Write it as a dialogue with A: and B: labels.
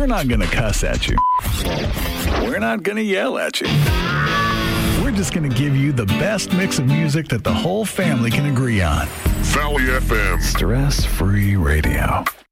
A: We're not going to cuss at you. We're not going to yell at you. We're just going to give you the best mix of music that the whole family can agree on.
B: Valley FM.
A: Stress-free radio.